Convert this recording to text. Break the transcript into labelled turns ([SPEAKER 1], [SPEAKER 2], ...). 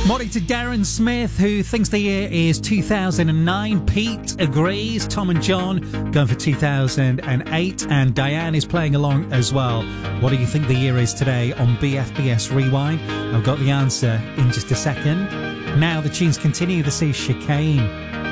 [SPEAKER 1] Morning to Darren Smith, who thinks the year is 2009. Pete agrees. Tom and John going for 2008. And Diane is playing along as well. What do you think the year is today on BFBS Rewind? I've got the answer in just a second. Now the tunes continue. This is Chicane.